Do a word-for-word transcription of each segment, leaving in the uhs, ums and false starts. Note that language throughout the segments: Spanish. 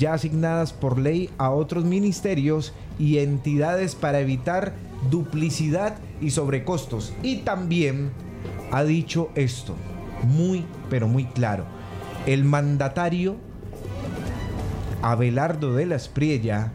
ya asignadas por ley a otros ministerios y entidades para evitar duplicidad y sobrecostos. Y también ha dicho esto, muy, pero muy claro. El mandatario Abelardo de la Espriella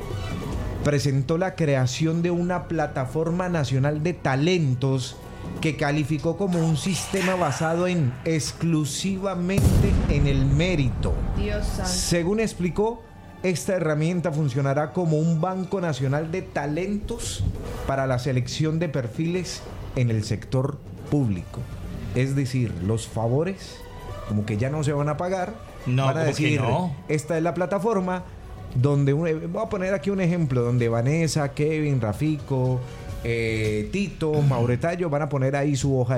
presentó la creación de una plataforma nacional de talentos que calificó como un sistema basado en exclusivamente en el mérito. Dios santo. Según explicó, esta herramienta funcionará como un banco nacional de talentos para la selección de perfiles en el sector público. Es decir, los favores, como que ya no se van a pagar, no, van a decir, no. Esta es la plataforma donde, voy a poner aquí un ejemplo, donde Vanessa, Kevin, Rafico, eh, Tito, Mauretayo van a poner ahí su hoja de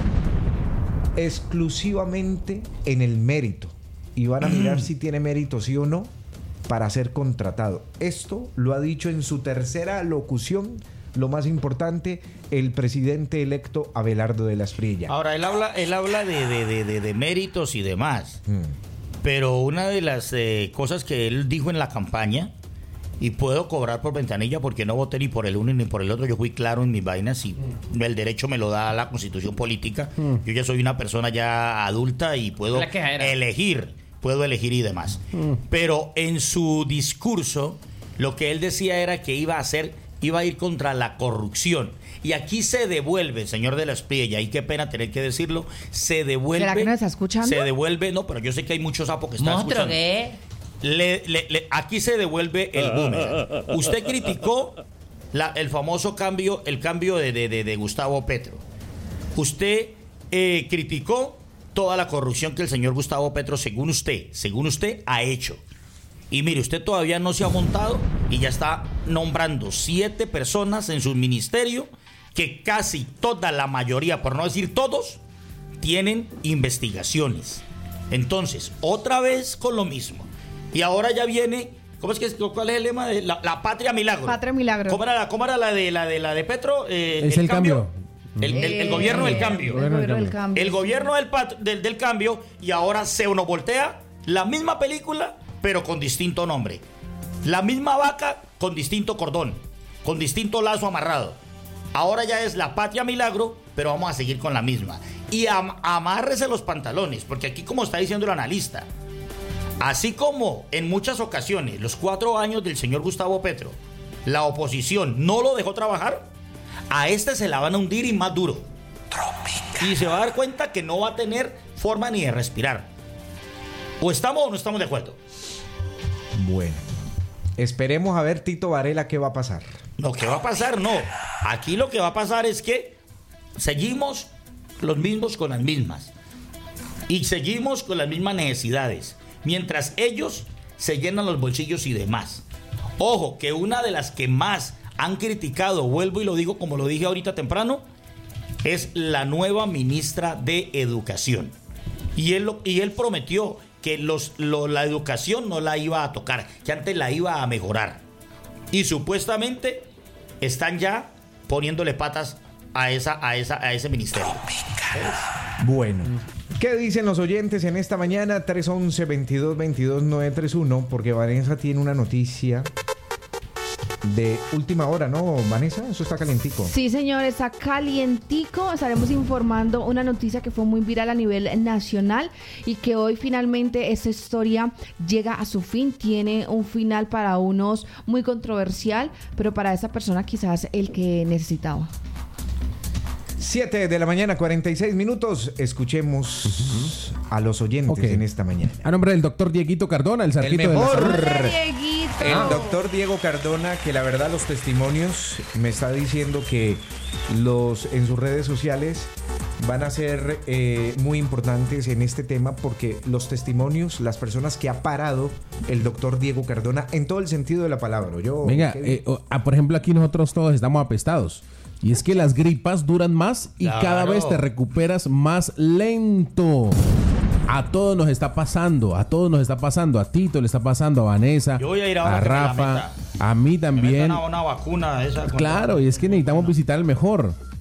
vida. Exclusivamente en el mérito. Y van a mirar si tiene mérito, sí o no, para ser contratado. Esto lo ha dicho en su tercera locución, lo más importante, el presidente electo Abelardo de la Espriella. Ahora, él habla, él habla de, de, de, de, de méritos y demás. Mm. Pero una de las eh, cosas que él dijo en la campaña, y puedo cobrar por ventanilla porque no voté ni por el uno ni por el otro, yo fui claro en mis vainas y mm. el derecho me lo da la Constitución política. Mm. Yo ya soy una persona ya adulta y puedo elegir, puedo elegir y demás. Mm. Pero en su discurso, lo que él decía era que iba a hacer, iba a ir contra la corrupción. Y aquí se devuelve, señor de la Espriella, y qué pena tener que decirlo, se devuelve... ¿Será que no está escuchando? Se devuelve, no, pero yo sé que hay muchos sapos que están escuchando. ¿Qué? Le, le, le, aquí se devuelve el boomerang. Usted criticó la, el famoso cambio, el cambio de, de, de, de Gustavo Petro. Usted eh, criticó toda la corrupción que el señor Gustavo Petro, según usted, según usted, ha hecho. Y mire, usted todavía no se ha montado y ya está nombrando siete personas en su ministerio que casi toda la mayoría, por no decir todos, tienen investigaciones. Entonces, otra vez con lo mismo. Y ahora ya viene, ¿cómo es que cuál es el lema de la, la patria milagro? Patria milagro. ¿Cómo era la, cómo era la de la de la de Petro? Eh, es el, el cambio. cambio. El, el, el gobierno del cambio. El gobierno del cambio. El gobierno del, pat, del, del cambio, y ahora se uno voltea la misma película, pero con distinto nombre. La misma vaca con distinto cordón, con distinto lazo amarrado. Ahora ya es la patria milagro, pero vamos a seguir con la misma. Y am- amárrese los pantalones, porque aquí, como está diciendo el analista, así como en muchas ocasiones, los cuatro años del señor Gustavo Petro, la oposición no lo dejó trabajar, a este se la van a hundir y más duro. Y se va a dar cuenta que no va a tener forma ni de respirar. ¿O estamos o no estamos de acuerdo? Bueno, esperemos a ver, Tito Varela, qué va a pasar. No, ¿qué va a pasar? No. Aquí lo que va a pasar es que seguimos los mismos con las mismas. Y seguimos con las mismas necesidades. Mientras ellos se llenan los bolsillos y demás. Ojo, que una de las que más han criticado, vuelvo y lo digo como lo dije ahorita temprano, es la nueva ministra de Educación. Y él, y él prometió que los, lo, la educación no la iba a tocar, que antes la iba a mejorar. Y supuestamente están ya poniéndole patas a, esa, a, esa, a ese ministerio. Bueno, ¿qué dicen los oyentes en esta mañana? tres once, veintidós veintidós, nueve treinta y uno, porque Vanessa tiene una noticia de última hora, ¿no, Vanessa? Eso está calientico. Sí, señor, está calientico. Estaremos informando una noticia que fue muy viral a nivel nacional y que hoy finalmente esta historia llega a su fin. Tiene un final para unos muy controversial, pero para esa persona quizás el que necesitaba. siete de la mañana, cuarenta y seis minutos. Escuchemos uh-huh. a los oyentes okay. en esta mañana. A nombre del doctor Dieguito Cardona, el sarquito el mejor. de la salud. El doctor Diego Cardona, que la verdad los testimonios me está diciendo que los en sus redes sociales van a ser eh, muy importantes en este tema, porque los testimonios, las personas que ha parado el doctor Diego Cardona en todo el sentido de la palabra. Yo, Venga, eh, ah, por ejemplo, aquí nosotros todos estamos apestados. Y es que las gripas duran más y claro. cada vez te recuperas más lento. A todos nos está pasando, a todos nos está pasando, a Tito le está pasando, a Vanessa, Yo voy a, ir ahora a Rafa, a mí también. Una, una vacuna esa. Claro, y es que necesitamos visitar el mejor.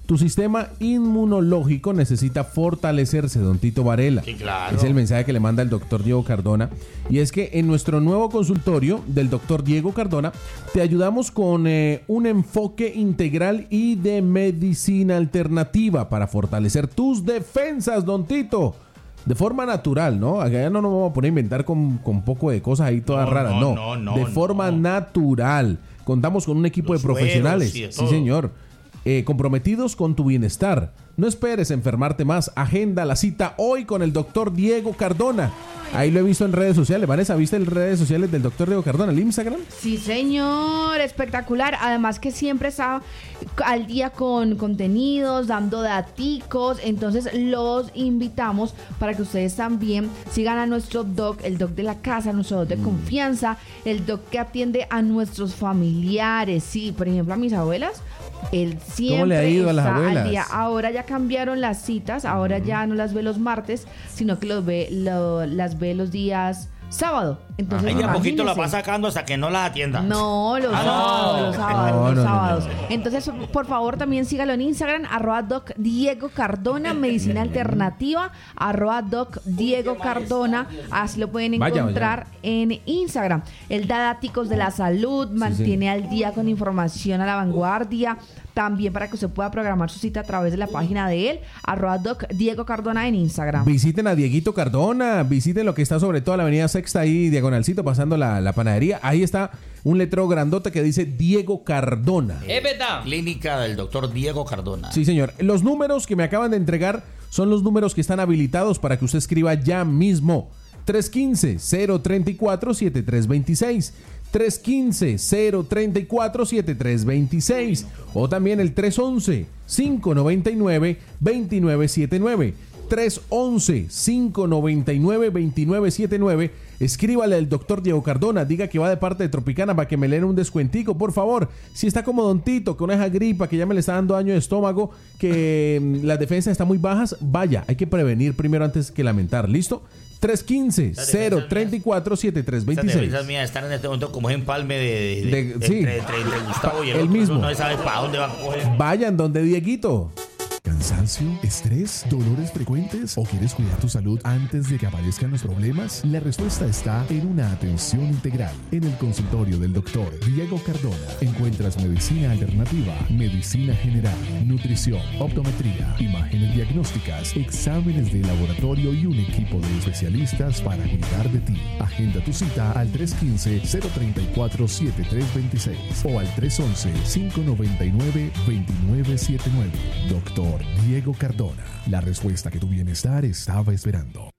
Tu sistema inmunológico necesita fortalecerse, don Tito Varela. Sí, claro. Es el mensaje que le manda el doctor Diego Cardona. Y es que en nuestro nuevo consultorio del doctor Diego Cardona te ayudamos con eh, un enfoque integral y de medicina alternativa para fortalecer tus defensas, don Tito. De forma natural, ¿no? Acá no nos vamos a poner a inventar con, con poco de cosas ahí todas No, raras, no, no. no, no, de forma no. natural. Contamos con un equipo Los de profesionales. sueros y de Sí, todo. señor. Eh, comprometidos con tu bienestar. No esperes enfermarte más. Agenda la cita hoy con el doctor Diego Cardona. Ahí lo he visto en redes sociales. Vanessa, ¿viste en redes sociales del doctor Diego Cardona, el Instagram? Sí, señor, espectacular. Además que siempre está al día con contenidos, dando daticos. Entonces los invitamos para que ustedes también sigan a nuestro doc, el doc de la casa, nuestro doc de confianza, el doc que atiende a nuestros familiares. Sí, por ejemplo, a mis abuelas. Él siempre ¿Cómo le ha ido a las está al abuelas? día. Ahora ya cambiaron las citas, ahora ya no las ve los martes, sino que los ve, lo- las ve los días sábado. Entonces, Ella a poquito la imagínese. va sacando hasta que no la atienda. No, los Ah, sábados, no. los sábados, No, los no, no, sábados. no, no. Entonces, por favor, también sígalo en Instagram, arroba doc Diego Cardona, medicina alternativa, arroba doc Diego Cardona, así lo pueden Vaya, encontrar en Instagram. Él da datos de la salud, mantiene al día con información a la vanguardia, también para que usted pueda programar su cita a través de la página de él, arroba doc Diego Cardona en Instagram. Visiten a Dieguito Cardona, visiten lo que está sobre toda la avenida Sexta ahí, diagonalcito, pasando la, la panadería. Ahí está un letrero grandote que dice Diego Cardona. Es verdad. Clínica del doctor Diego Cardona. Sí, señor. Los números que me acaban de entregar son los números que están habilitados para que usted escriba ya mismo. tres uno cinco, cero tres cuatro, siete tres dos seis. tres uno cinco, cero tres cuatro, siete tres dos seis. O también el tres once, cinco noventa y nueve, veintinueve setenta y nueve. tres once, cinco noventa y nueve, veintinueve setenta y nueve. Escríbale al doctor Diego Cardona, diga que va de parte de Tropicana para que me le den un descuentico, por favor. Si está como Don Tito, con esa gripa que ya me le está dando daño de estómago, que mm, las defensas están muy bajas, vaya, hay que prevenir primero antes que lamentar, ¿listo? tres uno cinco, cero tres cuatro, siete tres dos Esas seis. defensas mías están en este momento como empalme de, de, de- De- de- sí. entre, entre- entre Gustavo y el, El otro. mismo. No sabe para dónde va a coger. Vayan donde Dieguito. ¿Cansancio? ¿Estrés? ¿Dolores frecuentes? ¿O quieres cuidar tu salud antes de que aparezcan los problemas? La respuesta está en una atención integral. En el consultorio del doctor Diego Cardona encuentras medicina alternativa, medicina general, nutrición, optometría, imágenes diagnósticas, exámenes de laboratorio y un equipo de especialistas para cuidar de ti. Agenda tu cita al tres uno cinco, cero tres cuatro, siete tres dos seis o al tres once, cinco noventa y nueve, veintinueve setenta y nueve. Doctor Diego Cardona, la respuesta que tu bienestar estaba esperando.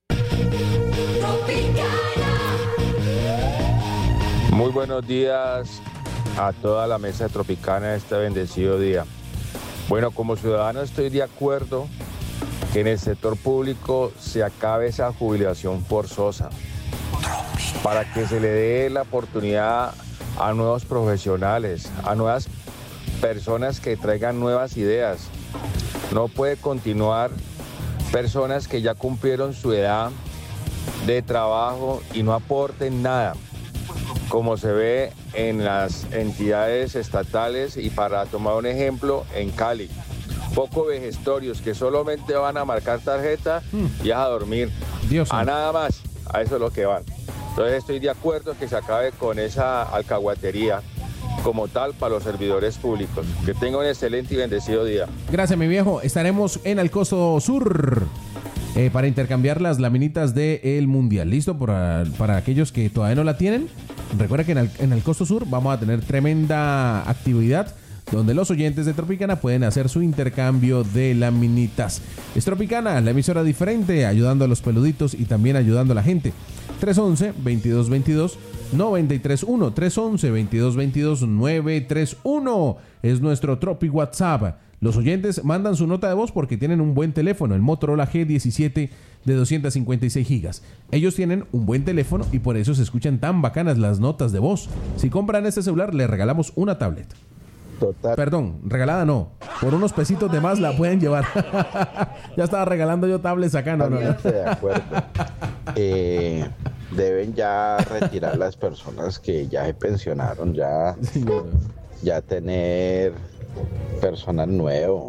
Muy buenos días a toda la mesa de Tropicana de este bendecido día. Bueno, como ciudadano estoy de acuerdo que en el sector público se acabe esa jubilación forzosa para que se le dé la oportunidad a nuevos profesionales, a nuevas personas que traigan nuevas ideas. No puede continuar personas que ya cumplieron su edad de trabajo y no aporten nada, como se ve en las entidades estatales y, para tomar un ejemplo, en Cali. Poco vejestorios que solamente van a marcar tarjeta y a dormir. Dios A mío. nada más, a eso es lo que van. Entonces estoy de acuerdo que se acabe con esa alcahuatería como tal para los servidores públicos. Que tengan un excelente y bendecido día. Gracias, mi viejo. Estaremos en Alcosto Sur eh, para intercambiar las laminitas del Mundial. ¿Listo? Para, para aquellos que todavía no la tienen. Recuerda que en, Al- en Alcosto Sur vamos a tener tremenda actividad donde los oyentes de Tropicana pueden hacer su intercambio de laminitas. Es Tropicana, la emisora diferente, ayudando a los peluditos y también ayudando a la gente. tres once, veintidós veintidós, noventa y tres uno. tres once, veintidós veintidós, noventa y tres uno es nuestro Tropi WhatsApp. Los oyentes mandan su nota de voz porque tienen un buen teléfono, el Motorola G diecisiete de doscientos cincuenta y seis gigas. Ellos tienen un buen teléfono y por eso se escuchan tan bacanas las notas de voz. Si compran este celular, les regalamos una tablet. Total. Perdón, regalada no. Por unos pesitos de más la pueden llevar. Ya estaba regalando yo tablets acá, no, no, no. Totalmente de acuerdo. Eh, deben ya retirar las personas que ya se pensionaron, ya, Sí, no, no. ya tener personal nuevo.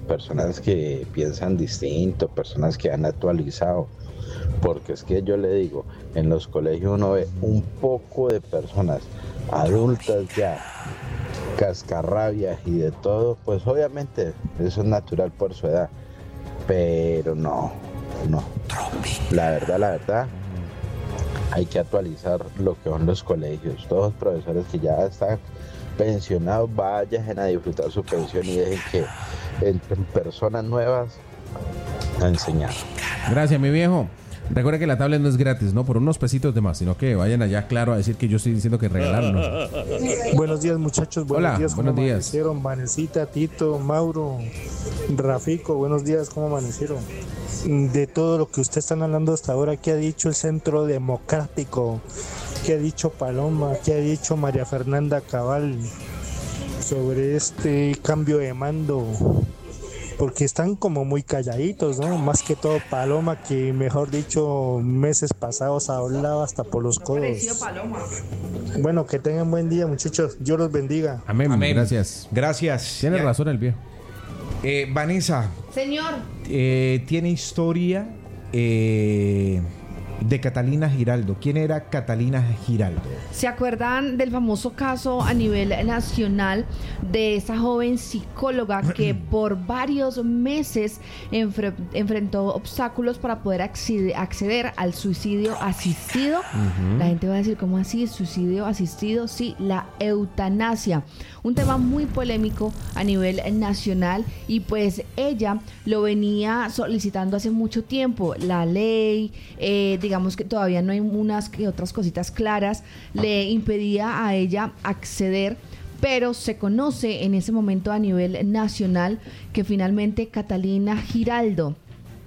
personas que piensan distinto, personas que han actualizado, porque es que yo le digo, en los colegios uno ve un poco de personas adultas ya, cascarrabias y de todo, pues obviamente eso es natural por su edad, pero no, no, la verdad, la verdad, hay que actualizar lo que son los colegios. Todos los profesores que ya están pensionados, vayan a disfrutar su pensión y dejen que entren personas nuevas a enseñar. Gracias, mi viejo. Recuerda que la tablet no es gratis, ¿no? Por unos pesitos de más, sino que vayan allá, claro, a decir que yo estoy diciendo que regalaron. Buenos días, muchachos. Buenos Hola, días. buenos días. Amanecieron? Vanecita, Tito, Mauro, Rafico, buenos días. ¿Cómo amanecieron? De todo lo que ustedes están hablando hasta ahora, ¿qué ha dicho el Centro Democrático? ¿Qué ha dicho Paloma? ¿Qué ha dicho María Fernanda Cabal sobre este cambio de mando? Porque están como muy calladitos, ¿no? Más que todo Paloma, que mejor dicho, meses pasados hablaba hasta por los codos. Bueno, que tengan buen día, muchachos. Dios los bendiga. Amén. Amén. Gracias. Gracias. Tienes Ya. razón el viejo. Eh, Vanessa, Señor, eh, tiene historia eh, de Catalina Giraldo. ¿Quién era Catalina Giraldo? ¿se acuerdan del famoso caso a nivel nacional de esa joven psicóloga que por varios meses enfre- enfrentó obstáculos para poder acceder, acceder al suicidio asistido? Uh-huh. La gente va a decir, ¿cómo así? ¿Suicidio asistido? Sí, la eutanasia. Un tema muy polémico a nivel nacional y pues ella lo venía solicitando hace mucho tiempo. La ley, eh, digamos que todavía no hay unas que otras cositas claras, le impedía a ella acceder, pero se conoce en ese momento a nivel nacional que finalmente Catalina Giraldo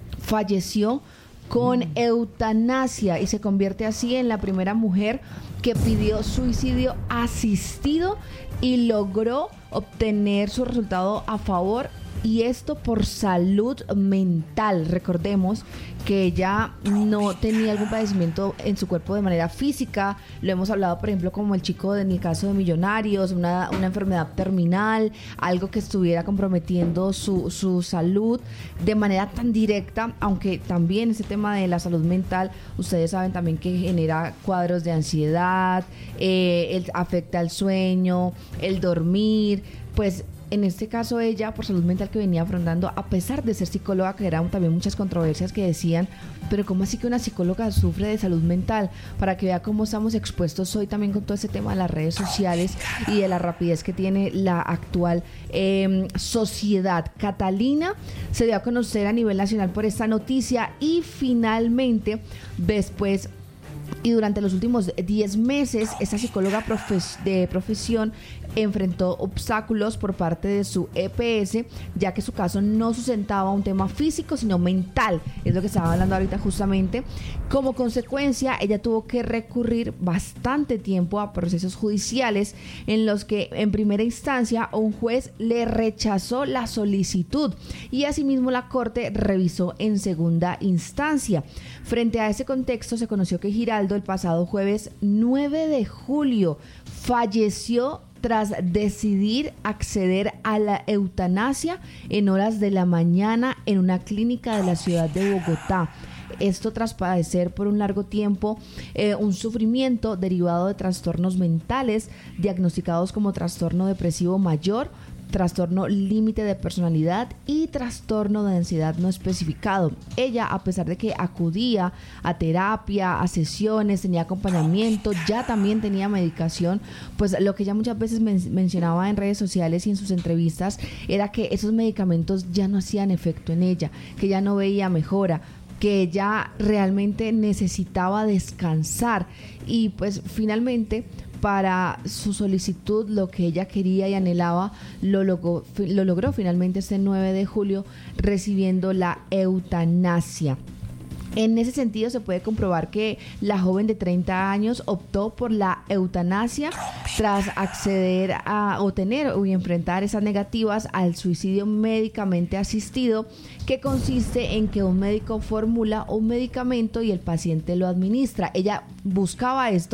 falleció con mm. eutanasia y se convierte así en la primera mujer que pidió suicidio asistido y logró obtener su resultado a favor, y esto por salud mental. Recordemos que ella no tenía algún padecimiento en su cuerpo de manera física. Lo hemos hablado, por ejemplo, como el chico en el caso de Millonarios, una, una enfermedad terminal, algo que estuviera comprometiendo su, su salud de manera tan directa, aunque también ese tema de la salud mental, ustedes saben también que genera cuadros de ansiedad, eh, el, afecta el sueño, el dormir, pues en este caso ella, por salud mental que venía afrontando, a pesar de ser psicóloga, que eran también muchas controversias que decían, pero ¿cómo así que una psicóloga sufre de salud mental? Para que vea cómo estamos expuestos hoy también con todo ese tema de las redes sociales y de la rapidez que tiene la actual eh, sociedad. Catalina se dio a conocer a nivel nacional por esta noticia y finalmente después y durante los últimos diez meses, esta psicóloga profes- de profesión enfrentó obstáculos por parte de su E P S, ya que su caso no sustentaba un tema físico, sino mental. Es lo que estaba hablando ahorita justamente. Como consecuencia, ella tuvo que recurrir bastante tiempo a procesos judiciales en los que en primera instancia un juez le rechazó la solicitud y asimismo la corte revisó en segunda instancia. Frente a ese contexto, se conoció que Giraldo el pasado jueves nueve de julio falleció tras decidir acceder a la eutanasia en horas de la mañana en una clínica de la ciudad de Bogotá. Esto tras padecer por un largo tiempo eh, un sufrimiento derivado de trastornos mentales diagnosticados como trastorno depresivo mayor, trastorno límite de personalidad y trastorno de ansiedad no especificado. Ella, a pesar de que acudía a terapia, a sesiones, tenía acompañamiento, ya también tenía medicación, pues lo que ella muchas veces men- mencionaba en redes sociales y en sus entrevistas era que esos medicamentos ya no hacían efecto en ella, que ya no veía mejora, que ella realmente necesitaba descansar y pues finalmente para su solicitud lo que ella quería y anhelaba lo logró, lo logró finalmente este nueve de julio recibiendo la eutanasia. En ese sentido se puede comprobar que la joven de treinta años optó por la eutanasia tras acceder a o tener o enfrentar esas negativas al suicidio médicamente asistido, que consiste en que un médico formula un medicamento y el paciente lo administra. Ella buscaba esto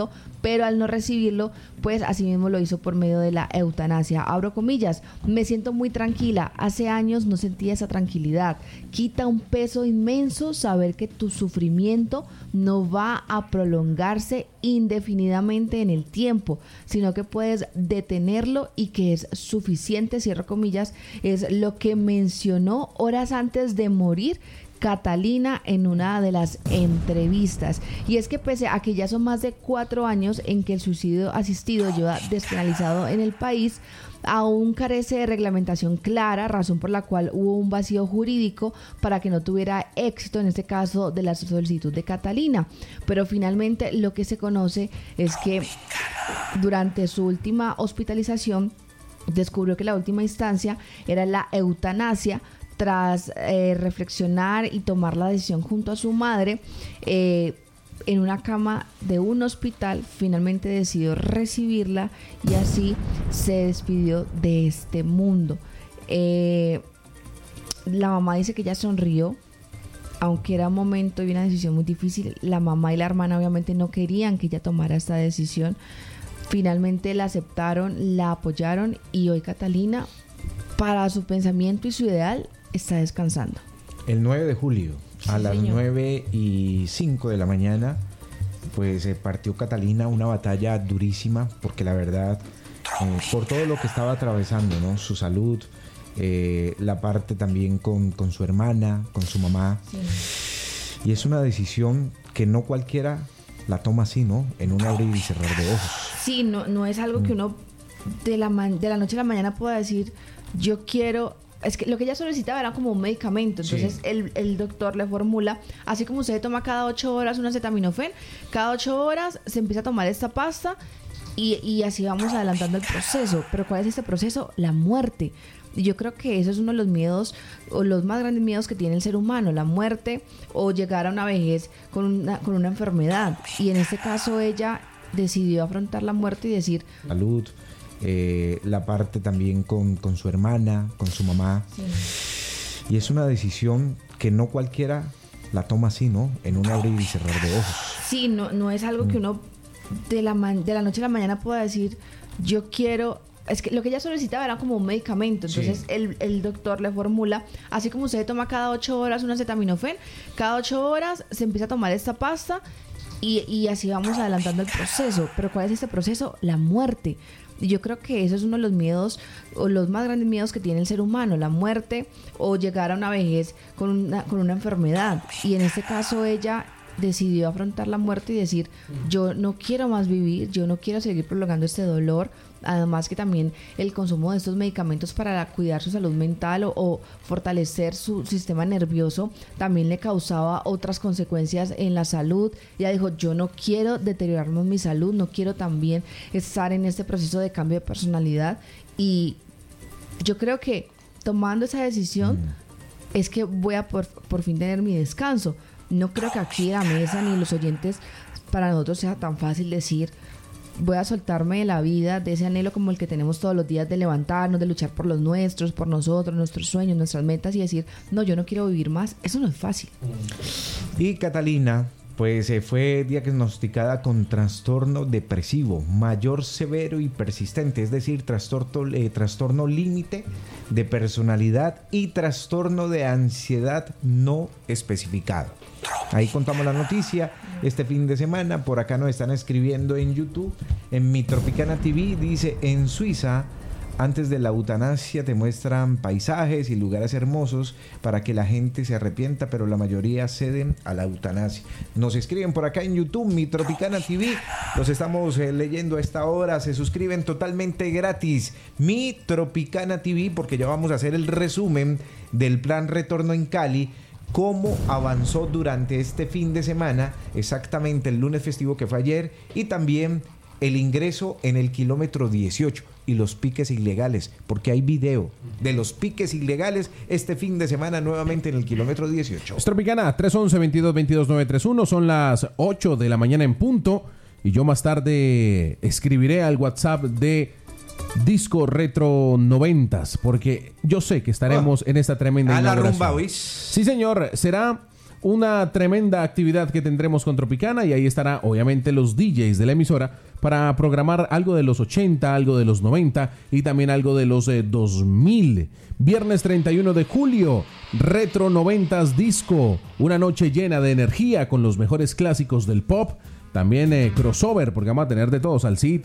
pero al no recibirlo, pues así mismo lo hizo por medio de la eutanasia. Abro comillas, me siento muy tranquila, hace años no sentía esa tranquilidad. Quita un peso inmenso saber que tu sufrimiento no va a prolongarse indefinidamente en el tiempo, sino que puedes detenerlo y que es suficiente, cierro comillas, es lo que mencionó horas antes de morir Catalina en una de las entrevistas. Y es que pese a que ya son más de cuatro años en que el suicidio asistido lleva despenalizado en el país, aún carece de reglamentación clara, razón por la cual hubo un vacío jurídico para que no tuviera éxito en este caso de la solicitud de Catalina. Pero finalmente lo que se conoce es que durante su última hospitalización descubrió que la última instancia era la eutanasia. Tras eh, reflexionar y tomar la decisión junto a su madre, eh, en una cama de un hospital, finalmente decidió recibirla y así se despidió de este mundo. Eh, la mamá dice que ella sonrió, aunque era un momento y una decisión muy difícil. La mamá y la hermana obviamente no querían que ella tomara esta decisión. Finalmente la aceptaron, la apoyaron y hoy Catalina, para su pensamiento y su ideal, está descansando. El nueve de julio, a Sí, las señor. nueve y cinco de la mañana, pues eh, partió Catalina, una batalla durísima, porque la verdad, eh, por todo lo que estaba atravesando, ¿no? Su salud, eh, la parte también con, con su hermana, con su mamá. Sí. Y es una decisión que no cualquiera la toma así, ¿no? En un abrir y cerrar de ojos. Sí, no, no es algo que uno de la, ma- de la noche a la mañana pueda decir, yo quiero... Es que lo que ella solicitaba era como un medicamento. Entonces sí. el, el doctor le formula, así como usted toma cada ocho horas un acetaminofén, cada ocho horas se empieza a tomar esta pasta y, y así vamos adelantando el proceso. Pero ¿cuál es este proceso? La muerte. Y yo creo que eso es uno de los miedos o los más grandes miedos que tiene el ser humano, la muerte o llegar a una vejez con una, con una enfermedad. Y en este caso ella decidió afrontar la muerte y decir... Salud. Eh, la parte también con, con su hermana, con su mamá. Sí. Y es una decisión que no cualquiera la toma así, ¿no? En un abrir y cerrar de ojos. Sí, no, no es algo mm. que uno de la, man- de la noche a la mañana pueda decir, yo quiero... Es que lo que ella solicitaba era como un medicamento. Entonces sí. el, el doctor le formula, así como usted toma cada ocho horas un acetaminofén, cada ocho horas se empieza a tomar esta pasta y, y así vamos adelantando el proceso. Pero ¿cuál es este proceso? La muerte. Y yo creo que eso es uno de los miedos o los más grandes miedos que tiene el ser humano, la muerte o llegar a una vejez con una, con una enfermedad. Y en este caso ella decidió afrontar la muerte y decir, yo no quiero más vivir, yo no quiero seguir prolongando este dolor. Además que también el consumo de estos medicamentos para cuidar su salud mental o, o fortalecer su sistema nervioso también le causaba otras consecuencias en la salud. Ella dijo, yo no quiero deteriorar más mi salud, no quiero también estar en este proceso de cambio de personalidad. Y yo creo que tomando esa decisión mm. es que voy a por, por fin tener mi descanso. No creo que aquí la mesa ni los oyentes para nosotros sea tan fácil decir, voy a soltarme de la vida, de ese anhelo como el que tenemos todos los días de levantarnos, de luchar por los nuestros, por nosotros, nuestros sueños, nuestras metas y decir, no, yo no quiero vivir más. Eso no es fácil. Y Catalina, pues eh, fue diagnosticada con trastorno depresivo mayor, severo y persistente, es decir, trastorno, eh, trastorno límite de personalidad y trastorno de ansiedad no especificado. Ahí contamos la noticia este fin de semana. Por acá nos están escribiendo en YouTube, en Mi Tropicana T V, dice, en Suiza, antes de la eutanasia te muestran paisajes y lugares hermosos para que la gente se arrepienta, pero la mayoría ceden a la eutanasia. Nos escriben por acá en YouTube, Mi Tropicana T V, los estamos eh, leyendo a esta hora, se suscriben totalmente gratis, Mi Tropicana T V, porque ya vamos a hacer el resumen del plan Retorno en Cali, cómo avanzó durante este fin de semana, exactamente el lunes festivo que fue ayer, y también el ingreso en el kilómetro dieciocho y los piques ilegales, porque hay video de los piques ilegales este fin de semana nuevamente en el kilómetro dieciocho. Tropicana, tres once, veintidós veintidós, nueve treinta y uno, son las ocho de la mañana en punto, y yo más tarde escribiré al WhatsApp de Disco Retro noventas, porque yo sé que estaremos oh, en esta tremenda a inauguración. la rumba, ¿oís? Sí, señor, será una tremenda actividad que tendremos con Tropicana y ahí estará obviamente los D Js de la emisora para programar algo de los ochenta, algo de los noventa y también algo de los eh, dos mil. Viernes treinta y uno de julio, Retro noventas Disco, una noche llena de energía con los mejores clásicos del pop, también eh, crossover porque vamos a tener de todo, salsita,